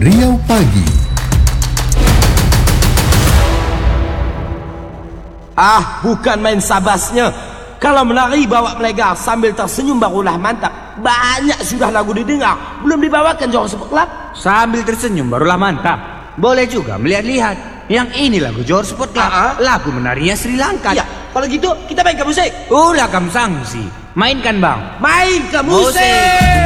Riau Pagi. Bukan main sabasnya. Kalau menari bawa melegar sambil tersenyum barulah mantap. Banyak sudah lagu didengar, belum dibawakan Johor Sport Club. Sambil tersenyum barulah mantap. Boleh juga melihat-lihat. Yang ini lagu Johor Sport Club. Lagu menarinya Sri Lanka. Ya, kalau gitu kita main ke musik. Ulah kam sangsi. Mainkan bang. Main ke musik.